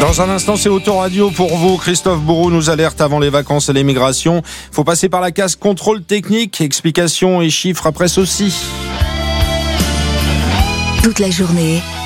Dans un instant, c'est Autoradio pour vous. Christophe Bourou nous alerte avant les vacances et l'émigration. Faut passer par la case contrôle technique, explications et chiffres après ceci. Toute la journée,